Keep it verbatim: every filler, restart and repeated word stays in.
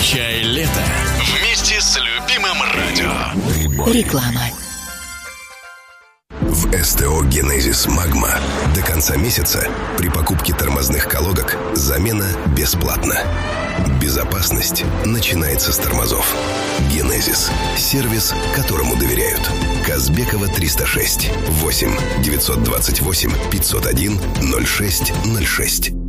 Встречай лето вместе с любимым радио. Реклама. В СТО «Генезис Магма» до конца месяца при покупке тормозных колодок замена бесплатна. Безопасность начинается с тормозов. «Генезис» – сервис, которому доверяют. Казбекова триста шесть. восемь девятьсот двадцать восемь пятьсот один ноль шесть ноль шесть.